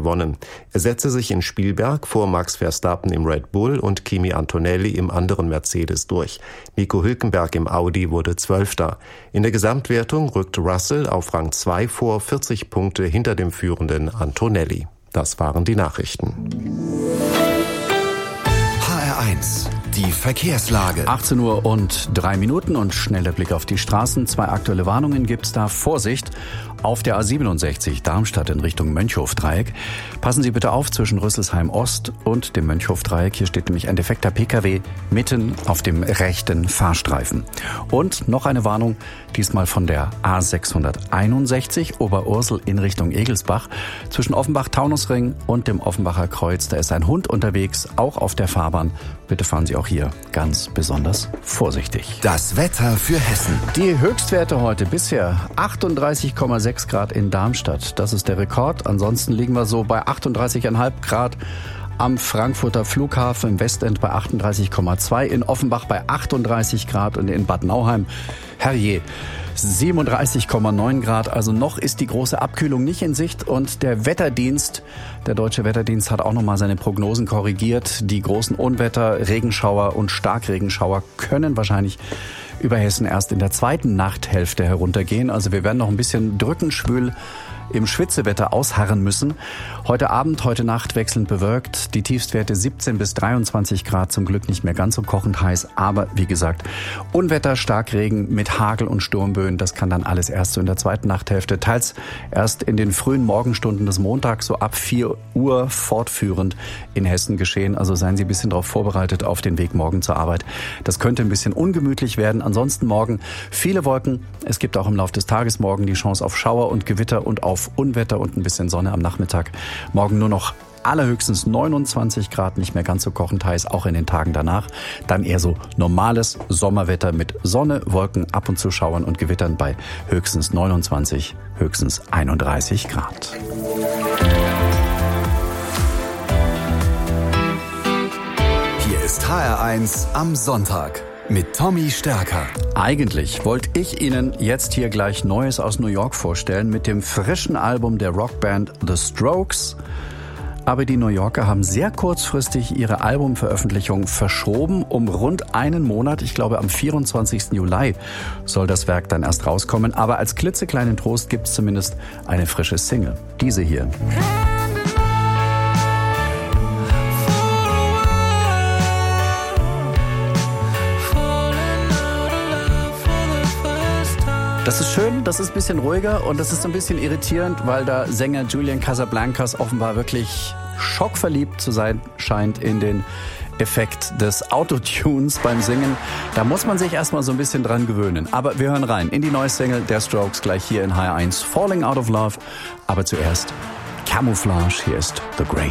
gewonnen. Er setzte sich in Spielberg vor Max Verstappen im Red Bull und Kimi Antonelli im anderen Mercedes durch. Nico Hülkenberg im Audi wurde 12. In der Gesamtwertung rückte Russell auf Rang 2 vor, 40 Punkte hinter dem führenden Antonelli. Das waren die Nachrichten. HR1, die Verkehrslage. 18 Uhr und 3 Minuten und schneller Blick auf die Straßen. 2 aktuelle Warnungen gibt's da. Vorsicht! Auf der A67 Darmstadt in Richtung Mönchhofdreieck. Passen Sie bitte auf zwischen Rüsselsheim Ost und dem Mönchhofdreieck. Hier steht nämlich ein defekter Pkw mitten auf dem rechten Fahrstreifen. Und noch eine Warnung, diesmal von der A661 Oberursel in Richtung Egelsbach. Zwischen Offenbach-Taunusring und dem Offenbacher Kreuz, da ist ein Hund unterwegs, auch auf der Fahrbahn. Bitte fahren Sie auch hier ganz besonders vorsichtig. Das Wetter für Hessen. Die Höchstwerte heute bisher 38,6 Grad in Darmstadt. Das ist der Rekord. Ansonsten liegen wir so bei 38,5 Grad am Frankfurter Flughafen, im Westend bei 38,2, in Offenbach bei 38 Grad und in Bad Nauheim, herrje, 37,9 Grad. Also noch ist die große Abkühlung nicht in Sicht und der Wetterdienst, der Deutsche Wetterdienst hat auch nochmal seine Prognosen korrigiert. Die großen Unwetter, Regenschauer und Starkregenschauer können wahrscheinlich über Hessen erst in der zweiten Nachthälfte heruntergehen. Also wir werden noch ein bisschen drückenschwül im Schwitzewetter ausharren müssen. Heute Abend, heute Nacht wechselnd bewölkt. Die Tiefstwerte 17 bis 23 Grad, zum Glück nicht mehr ganz so kochend heiß. Aber wie gesagt, Unwetter, Starkregen mit Hagel und Sturmböen, das kann dann alles erst so in der zweiten Nachthälfte, teils erst in den frühen Morgenstunden des Montags, so ab 4 Uhr fortführend in Hessen geschehen. Also seien Sie ein bisschen darauf vorbereitet auf den Weg morgen zur Arbeit. Das könnte ein bisschen ungemütlich werden. Ansonsten morgen viele Wolken. Es gibt auch im Laufe des Tages morgen die Chance auf Schauer und Gewitter und auf Unwetter und ein bisschen Sonne am Nachmittag. Morgen nur noch allerhöchstens 29 Grad, nicht mehr ganz so kochend heiß, auch in den Tagen danach. Dann eher so normales Sommerwetter mit Sonne, Wolken, ab und zu Schauern und Gewittern bei höchstens 29, höchstens 31 Grad. Hier ist HR1 am Sonntag mit Tommy Stärker. Eigentlich wollte ich Ihnen jetzt hier gleich Neues aus New York vorstellen mit dem frischen Album der Rockband The Strokes. Aber die New Yorker haben sehr kurzfristig ihre Albumveröffentlichung verschoben um rund einen Monat. Ich glaube, am 24. Juli soll das Werk dann erst rauskommen. Aber als klitzekleinen Trost gibt es zumindest eine frische Single. Diese hier. Das ist schön, das ist ein bisschen ruhiger und das ist ein bisschen irritierend, weil da Sänger Julian Casablancas offenbar wirklich schockverliebt zu sein scheint in den Effekt des Autotunes beim Singen. Da muss man sich erstmal so ein bisschen dran gewöhnen. Aber wir hören rein in die neue Single der Strokes gleich hier in HR1 Falling Out of Love. Aber zuerst Camouflage, hier ist The Grain.